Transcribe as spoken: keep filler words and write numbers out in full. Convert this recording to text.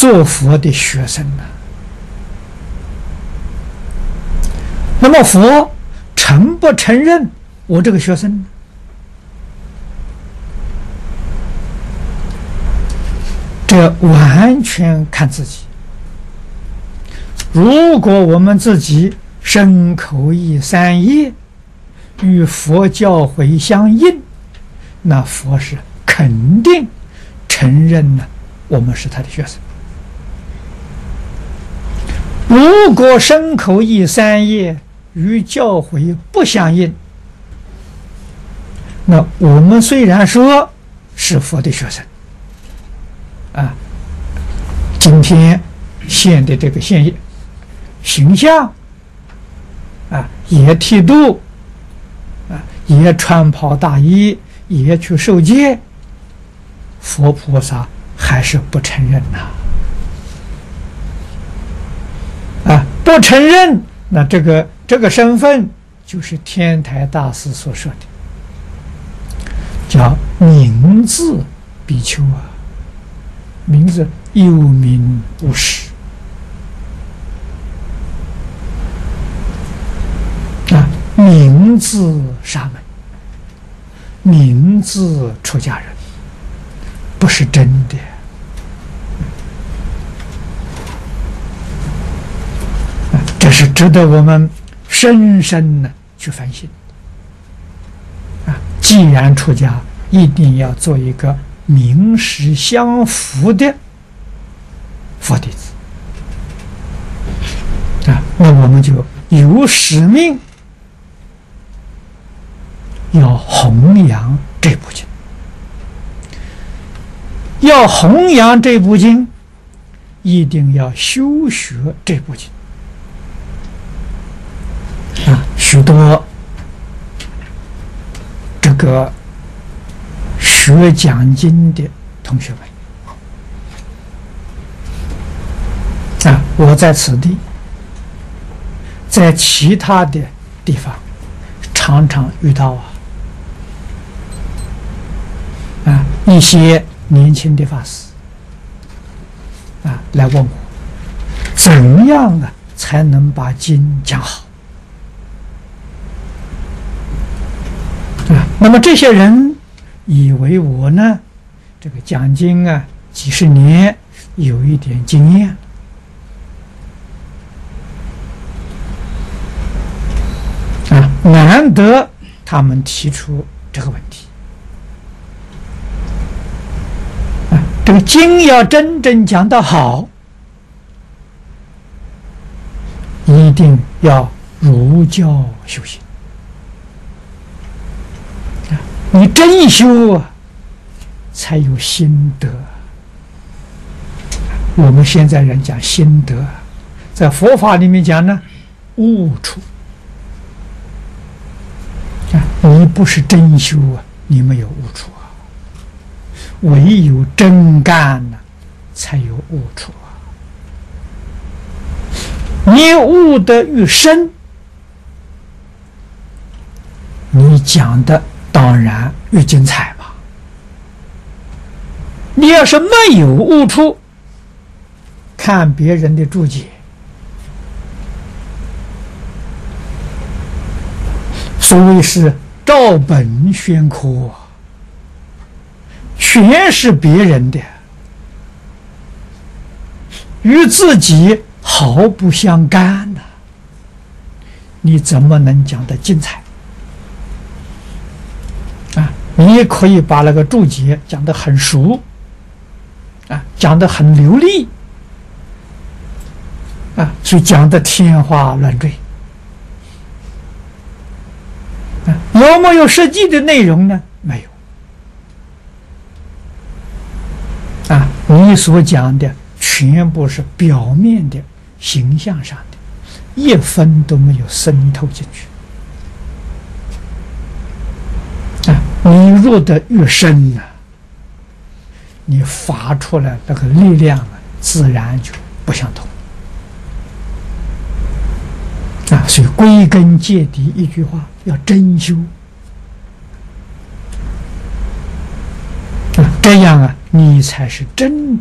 做佛的学生呢。那么佛承不承认我这个学生呢？这完全看自己。如果我们自己身口意三业与佛教诲相应，那佛是肯定承认了我们是他的学生。如果身口意三业与教诲不相应，那我们虽然说是佛的学生啊，今天现的这个现形象啊，也剃度啊，也穿袍大衣，也去受戒，佛菩萨还是不承认呐。啊，不承认，那这个这个身份就是天台大师所说的，叫名字比丘啊，名字有名无实啊，名字沙门，名字出家人，不是真的。这是值得我们深深的去反省啊！既然出家，一定要做一个名实相符的佛弟子啊！那我们就有使命要弘扬这部经，要弘扬这部经，一定要修学这部经。啊，许多这个学讲经的同学们啊，我在此地，在其他的地方，常常遇到啊啊一些年轻的法师啊来问我，怎样啊才能把经讲好？那么这些人以为我呢，这个讲经啊，几十年有一点经验啊，难得他们提出这个问题啊，这个经要真正讲得好，一定要儒教修行。你真修啊，才有心得。我们现在人讲心得，在佛法里面讲呢，悟处啊，你不是真修啊，你没有悟处啊。唯有真干呢，才有悟处啊。你悟得越深，你讲的当然越精彩嘛。你要是没有悟处，看别人的注解，所谓是照本宣科，全是别人的，与自己毫不相干呢、啊，你怎么能讲得精彩？你也可以把那个注解讲得很熟啊，讲得很流利啊，所以讲得天花乱坠啊，有没有实际的内容呢？没有啊，你所讲的全部是表面的形象上的，一分都没有渗透进去。你入得越深呢、啊，你发出来那个力量啊，自然就不相同啊。所以归根结底一句话，要真修啊，这样啊，你才是真正